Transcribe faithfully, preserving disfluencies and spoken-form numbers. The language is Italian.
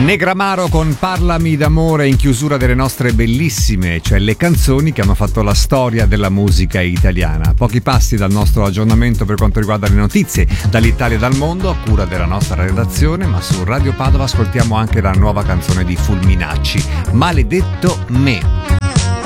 Negramaro con Parlami d'amore in chiusura delle nostre bellissime, cioè le canzoni che hanno fatto la storia della musica italiana. Pochi passi dal nostro aggiornamento per quanto riguarda le notizie dall'Italia e dal mondo, a cura della nostra redazione, ma su Radio Padova ascoltiamo anche la nuova canzone di Fulminacci, Maledetto me.